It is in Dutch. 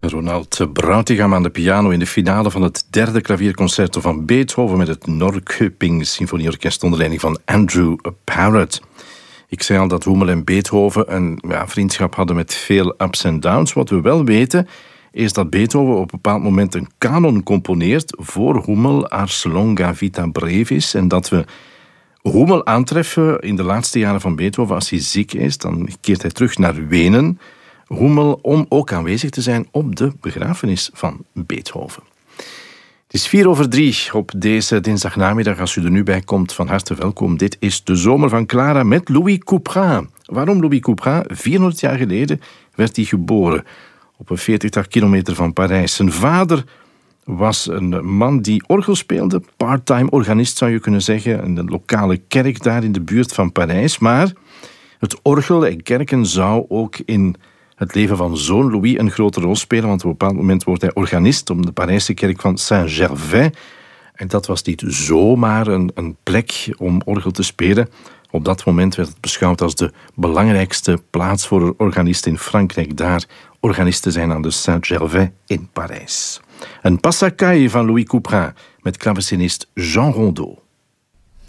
Ronald Brautigam aan de piano in de finale van het derde klavierconcerto van Beethoven met het Norrköping Symfonieorkest onder leiding van Andrew Parrott. Ik zei al dat Hummel en Beethoven een vriendschap hadden met veel ups en downs. Wat we wel weten is dat Beethoven op een bepaald moment een canon componeert voor Hummel, Ars Longa Vita Brevis, en dat we Hummel aantreffen in de laatste jaren van Beethoven als hij ziek is. Dan keert hij terug naar Wenen, Hummel, om ook aanwezig te zijn op de begrafenis van Beethoven. Het is 2:04 op deze dinsdagnamiddag. Als u er nu bij komt, van harte welkom. Dit is De Zomer van Clara met Louis Couperin. Waarom Louis Couperin? 400 jaar geleden werd hij geboren op een 40 kilometer van Parijs. Zijn vader was een man die orgel speelde, part-time organist zou je kunnen zeggen, in de lokale kerk daar in de buurt van Parijs. Maar het orgel en kerken zou ook in het leven van zoon Louis een grote rol spelen, want op een bepaald moment wordt hij organist om de Parijse kerk van Saint-Gervais. En dat was niet zomaar een plek om orgel te spelen. Op dat moment werd het beschouwd als de belangrijkste plaats voor een organist in Frankrijk. Daar organist te zijn aan de Saint-Gervais in Parijs. Een passacaille van Louis Couperin met klavecinist Jean Rondeau.